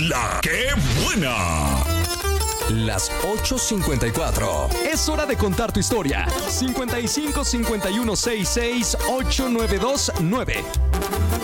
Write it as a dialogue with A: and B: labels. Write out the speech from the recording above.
A: ¡La que buena!
B: Las 8:54. Es hora de contar tu historia. 55 51 66 8929.